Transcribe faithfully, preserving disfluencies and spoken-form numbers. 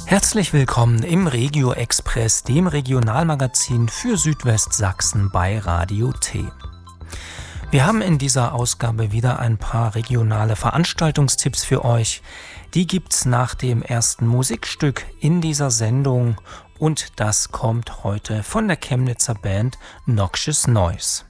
Herzlich willkommen im Regio Express, dem Regionalmagazin für Südwestsachsen bei Radio T. Wir haben in dieser Ausgabe wieder ein paar regionale Veranstaltungstipps für euch. Die gibt's nach dem ersten Musikstück in dieser Sendung und das kommt heute von der Chemnitzer Band Noxious Noise.